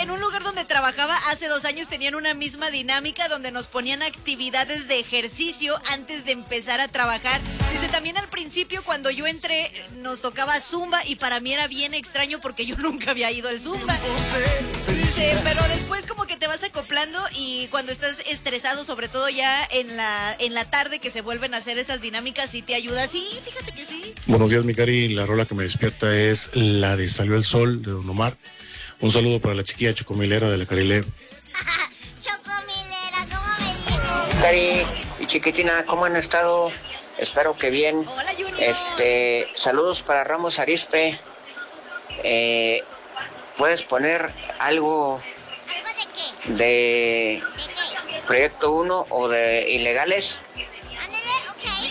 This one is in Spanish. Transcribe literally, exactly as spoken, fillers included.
en un lugar donde trabajaba hace dos años tenían una misma dinámica donde nos ponían actividades de ejercicio antes de empezar a trabajar. Dice, también al principio cuando yo entré nos tocaba zumba y para mí era bien extraño porque yo nunca había ido al zumba. Dice, pero después como que te vas acoplando y cuando estás estresado, sobre todo ya en la, en la tarde que se vuelven a hacer esas dinámicas, sí te ayuda. Sí, fíjate que sí. Buenos días, mi Cari. La rola que me despierta es la de Salió el Sol, de Don Omar. Un saludo para la chiquilla chocomilera de la Carilé. Chocomilera, ¿cómo me dijo? Cari y chiquitina, ¿cómo han estado? Espero que bien. Hola, Junior. Este, saludos para Ramos Arispe. Eh, ¿Puedes poner algo ¿Algo de qué? de ¿De qué? Proyecto uno o de Ilegales?